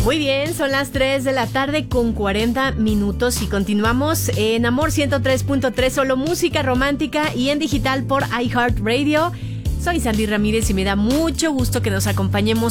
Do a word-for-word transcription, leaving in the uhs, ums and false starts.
Muy bien, son las tres de la tarde con cuarenta minutos y continuamos en Amor ciento tres punto tres, solo música romántica y en digital por iHeartRadio. Soy Sandy Ramírez y me da mucho gusto que nos acompañemos